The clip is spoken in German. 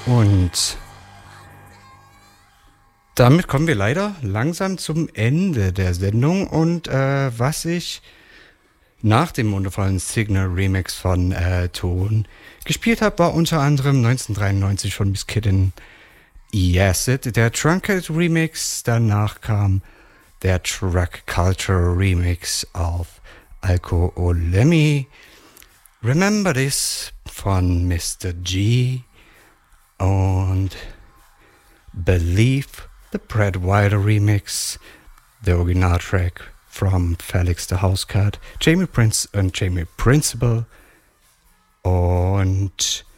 Und damit kommen wir leider langsam zum Ende der Sendung. Und was ich nach dem wundervollen Signal Remix von Ton gespielt habe, war unter anderem 1993 von Miss Kitten Acid, der Trunked Remix. Danach kam der Truck Culture Remix auf Alkoholemi. Remember This von Mr. G und Believe, the Brad Wilder Remix, the Original Track from Felix the Housecat, Jamie Prince und Jamie Principle und